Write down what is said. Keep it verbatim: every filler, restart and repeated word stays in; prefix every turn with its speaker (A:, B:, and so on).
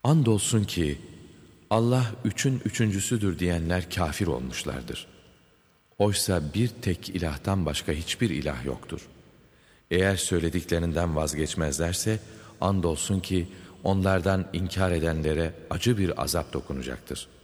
A: Andolsun ki Allah üçün üçüncüsüdür diyenler kafir olmuşlardır. Oysa bir tek ilahtan başka hiçbir ilah yoktur. Eğer söylediklerinden vazgeçmezlerse andolsun ki onlardan inkar edenlere acı bir azap dokunacaktır.